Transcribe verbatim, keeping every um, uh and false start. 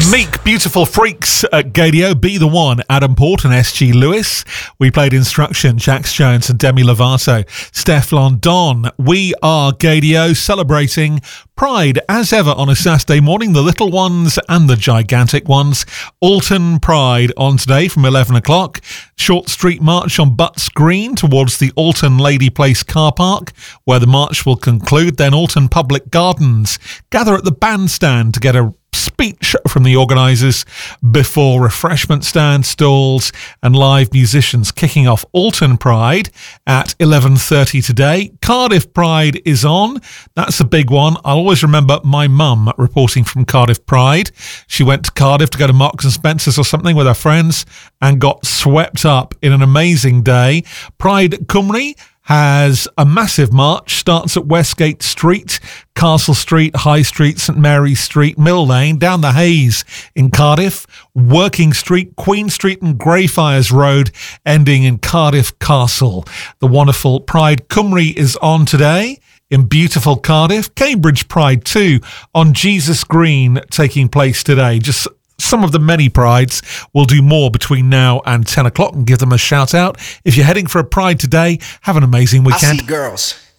Meek, Beautiful Freaks at Gadio, Be The One, Adam Port and S G Lewis. We played Instruction, Jax Jones and Demi Lovato. Stefflon Don. We are Gadio, celebrating Pride as ever on a Saturday morning, the little ones and the gigantic ones. Alton Pride on today from eleven o'clock. Short Street March on Butts Green towards the Alton Lady Place car park, where the march will conclude. Then Alton Public Gardens. Gather at the bandstand to get a speech from the organisers before refreshment stand stalls and live musicians kicking off Alton Pride at eleven thirty today. Cardiff Pride is on. That's a big one. I'll always remember my mum reporting from Cardiff Pride. She went to Cardiff to go to Marks and Spencer's or something with her friends and got swept up in an amazing day. Pride Cymru has a massive march, starts at Westgate Street, Castle Street, High Street, St Mary's Street, Mill Lane, down the Hayes in Cardiff, Working Street, Queen Street and Greyfriars Road, ending in Cardiff Castle. The wonderful Pride Cymru is on today in beautiful Cardiff. Cambridge Pride too on Jesus Green taking place today. Just some of the many prides. We'll do more between now and ten o'clock and give them a shout out. If you're heading for a pride today, have an amazing weekend. I see girls